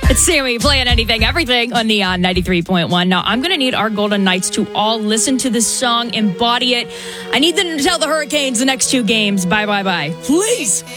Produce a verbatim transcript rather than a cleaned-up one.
It's Sammy playing anything, everything on Neon ninety-three point one. Now, I'm going to need our Golden Knights to all listen to this song, embody it. I need them to tell the Hurricanes the next two games, bye, bye, bye. Please.